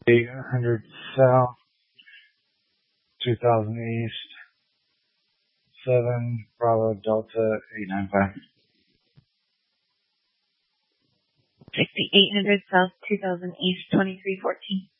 800 South, 2000 East, 7 Bravo Delta 895. 6800 South, 2000 East, 2314.